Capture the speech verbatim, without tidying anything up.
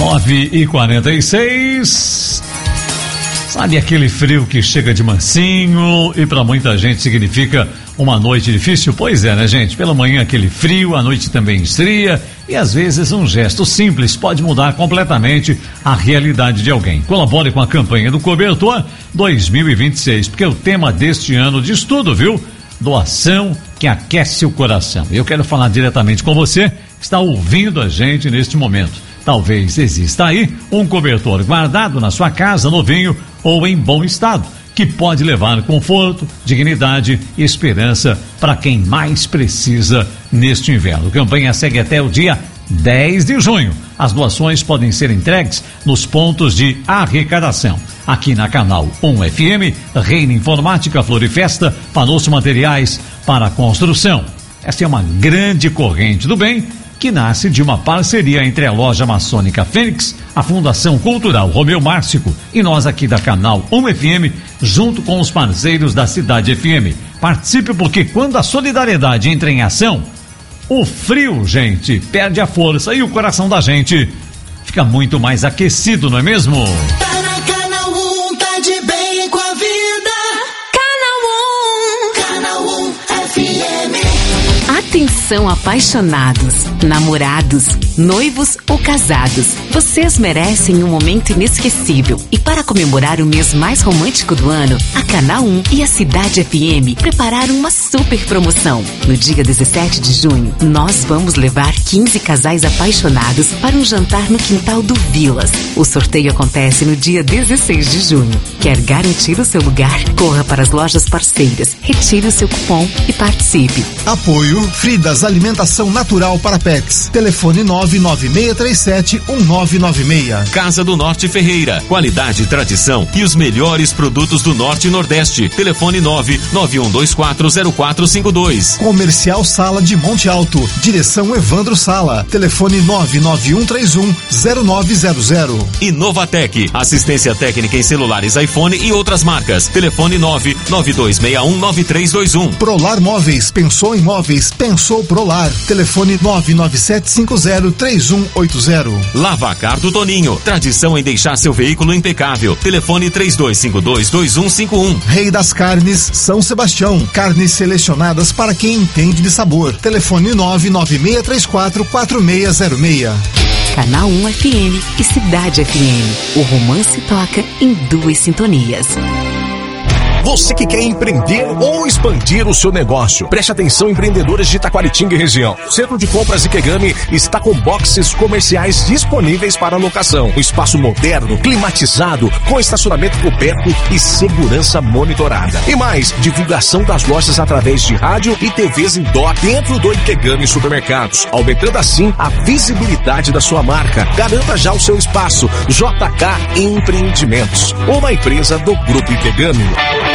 nove e quarenta e seis. Sabe aquele frio que chega de mansinho e para muita gente significa uma noite difícil? Pois é, né, gente? Pela manhã aquele frio, à noite também esfria e às vezes um gesto simples pode mudar completamente a realidade de alguém. Colabore com a campanha do Cobertor dois mil e vinte e seis, porque o tema deste ano diz tudo, viu? Doação que aquece o coração. Eu quero falar diretamente com você que está ouvindo a gente neste momento. Talvez exista aí um cobertor guardado na sua casa, novinho ou em bom estado, que pode levar conforto, dignidade e esperança para quem mais precisa neste inverno. A campanha segue até o dia dez de junho. As doações podem ser entregues nos pontos de arrecadação. Aqui na Canal um F M, Reina Informática, Florifesta, Panosso Materiais para Construção. Essa é uma grande corrente do bem que nasce de uma parceria entre a loja maçônica Fênix, a Fundação Cultural Romeu Márcico e nós aqui da Canal um F M, junto com os parceiros da Cidade F M. Participe porque quando a solidariedade entra em ação, o frio, gente, perde a força e o coração da gente fica muito mais aquecido, não é mesmo? Tá na Canal um, tá de bem com a vida. Canal um, Canal um F M. Atenção, apaixonados, namorados, noivos ou casados. Vocês merecem um momento inesquecível. E para comemorar o mês mais romântico do ano, a Canal um e a Cidade F M prepararam uma super promoção. No dia dezessete de junho, nós vamos levar quinze casais apaixonados para um jantar no quintal do Vilas. O sorteio acontece no dia dezesseis de junho. Quer garantir o seu lugar? Corra para as lojas parceiras, retire o seu cupom e participe. Apoio Fridas Alimentação Natural para Pets. Telefone nove nove seis três sete um nove nove seis. Casa do Norte Ferreira. Qualidade, tradição e os melhores produtos do Norte e Nordeste. Telefone nove nove um dois quatro zero quatro cinco dois. Comercial Sala de Monte Alto. Direção Evandro Sala. Telefone nove nove um três um zero nove zero zero. E Novatec. Assistência técnica em celulares iPhone e outras marcas. Telefone nove nove dois seis um nove três dois um. Prolar Móveis. Pensou em móveis? Pensou Prolar. Telefone nove nove sete cinco zero três um oito zero. Lavacar do Toninho. Tradição em deixar seu veículo impecável. Telefone três dois cinco dois dois um cinco um. Rei das Carnes São Sebastião. Carnes selecionadas para quem entende de sabor. Telefone nove nove seis três quatro quatro seis zero seis. Canal um F M e Cidade F M. O romance toca em duas sintonias. Você que quer empreender ou expandir o seu negócio, preste atenção, empreendedores de Taquaritinga e região. O Centro de Compras Ikegami está com boxes comerciais disponíveis para locação. Um espaço moderno, climatizado, com estacionamento coberto e segurança monitorada. E mais, divulgação das lojas através de rádio e T Vs indoor dentro do Ikegami Supermercados, aumentando assim a visibilidade da sua marca. Garanta já o seu espaço. J K Empreendimentos, uma empresa do Grupo Ikegami.